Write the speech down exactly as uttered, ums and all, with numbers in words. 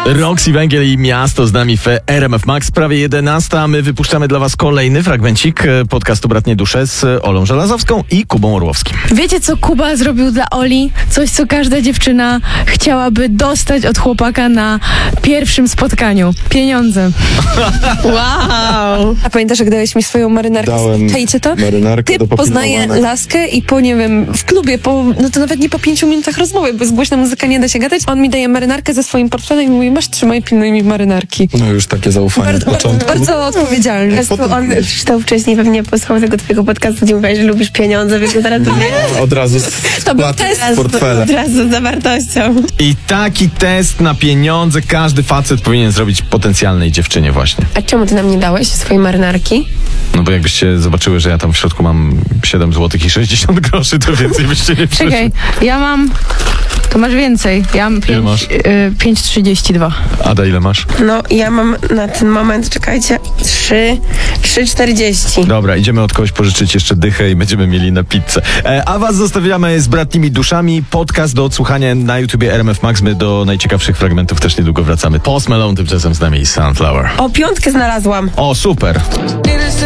Roxy Węgiel i Miasto z nami w R M F Max. Prawie jedenasta, a my wypuszczamy dla was kolejny fragmencik podcastu Bratnie Dusze z Olą Żelazowską i Kubą Orłowskim. Wiecie, co Kuba zrobił dla Oli? Coś, co każda dziewczyna chciałaby dostać od chłopaka na pierwszym spotkaniu. Pieniądze. Wow! A pamiętasz, jak dałeś mi swoją marynarkę? Dałem Czajcie to? marynarkę Ty do poznaje popilnowania. laskę i po, nie wiem, w klubie, po, no to nawet nie po pięciu minutach rozmowy, bo z głośna muzyka nie da się gadać. On mi daje marynarkę ze swoim portfelem i mówi, masz, trzymaj, pilnuj mi marynarki. No już takie zaufanie Bardzo, od początku. bardzo odpowiedzialny. Jak potem On wiesz, przeczytał wcześniej, pewnie posłuchał tego twojego podcastu, gdzie mówiłaś, że lubisz pieniądze, więc teraz to nie. od razu To był spłat test. z portfela. Od razu z zawartością. I taki test na pieniądze każdy facet powinien zrobić potencjalnej dziewczynie właśnie. A czemu ty nam nie dałeś swojej marynarki? No bo jakbyście zobaczyły, że ja tam w środku mam siedem złotych i sześćdziesiąt groszy, to więcej byście nie przyszli. Czekaj, ja mam... To masz więcej. Ja mam Ile masz? pięć trzydzieści dwa. Ada, ile masz? No, ja mam na ten moment, czekajcie, trzy, trzy czterdzieści. Dobra, idziemy od kogoś pożyczyć jeszcze dychę i będziemy mieli na pizzę. E, a was zostawiamy z Bratnimi Duszami. Podcast do odsłuchania na YouTubie R M F Max. My do najciekawszych fragmentów też niedługo wracamy. Post Malone tymczasem z nami i Sunflower. O, piątkę znalazłam. O, super.